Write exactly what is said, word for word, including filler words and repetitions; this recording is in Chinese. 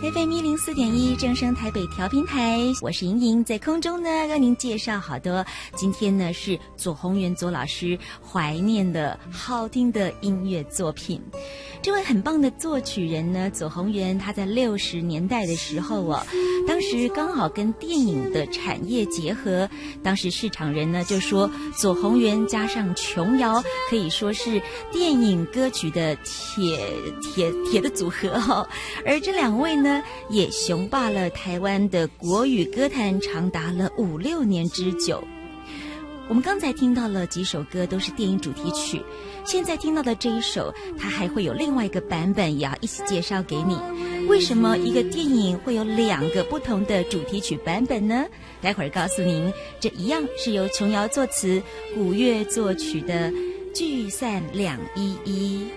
F M 一零四点一正声台北调频台，我是莹莹，在空中呢跟您介绍好多。今天呢是左宏元左老师怀念的好听的音乐作品。这位很棒的作曲人呢，左宏元，他在六十年代的时候哦，当时刚好跟电影的产业结合，当时市场人呢就说左宏元加上琼瑶可以说是电影歌曲的铁铁铁的组合哦，而这两位呢也雄霸了台湾的国语歌坛长达了五六年之久。我们刚才听到了几首歌都是电影主题曲，现在听到的这一首它还会有另外一个版本，也要一起介绍给你。为什么一个电影会有两个不同的主题曲版本呢？待会儿告诉您。这一样是由琼瑶作词，古月作曲的《聚散两依依》。